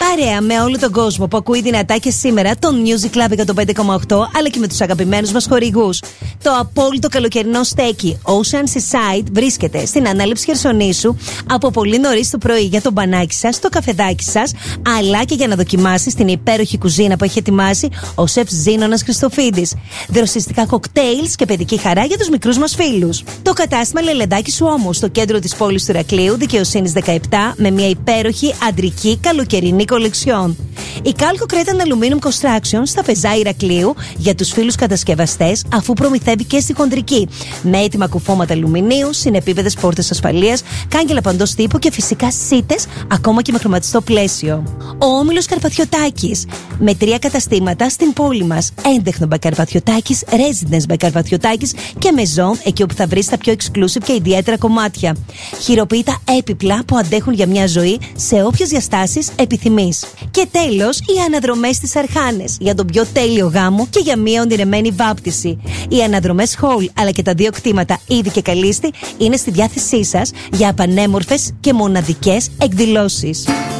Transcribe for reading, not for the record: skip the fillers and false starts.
Παρέα με όλο τον κόσμο που ακούει δυνατά και σήμερα το Music Club 105,8, αλλά και με τους αγαπημένους μας χορηγούς. Το απόλυτο καλοκαιρινό στέκι Ocean Seaside βρίσκεται στην ανάληψη Χερσονήσου από πολύ νωρίς το πρωί για το μπανάκι σας, το καφεδάκι σας, αλλά και για να δοκιμάσεις την υπέροχη κουζίνα που έχει ετοιμάσει ο σεφ Ζήνωνας Χριστοφίδης. Δροσιστικά κοκτέιλς και παιδική χαρά για τους μικρούς μας φίλους. Το κατάστημα Λελεντάκι σου όμως, στο κέντρο της πόλης του Ηρακλείου, Δικαιοσύνης 17, με μια υπέροχη αντρική καλοκαιρινή κολεξιόν. Η Calco Cretan Aluminum Construction στα Πεζά Ηρακλείου για τους φίλους κατασκευαστές, αφού προμηθεύει και στη χοντρική. Με έτοιμα κουφώματα αλουμινίου, συνεπίπεδες πόρτες ασφαλείας, κάγκελα παντός τύπου και φυσικά σίτες, ακόμα και με χρωματιστό πλαίσιο. Ο Όμιλος Καρπαθιωτάκης, με 3 καταστήματα στην πόλη μας. Έντεχνο Μπακαρπαθιωτάκης, Residence Μπακαρπαθιωτάκης και Maison, εκεί όπου θα βρεις τα πιο exclusive και ιδιαίτερα κομμάτια. Χειροποίητα έπιπλα που αντέχουν για μια ζωή σε όποιες διαστάσεις επιθυμείς. Και τέλος, οι αναδρομές στις Αρχάνες, για τον πιο τέλειο γάμο και για μια ονειρεμένη βάπτιση. Οι αναδρομές Hall, αλλά και τα 2 κτήματα Ήδη και Καλίστη, είναι στη διάθεσή σας για πανέμορφες και μοναδικές εκδηλώσεις.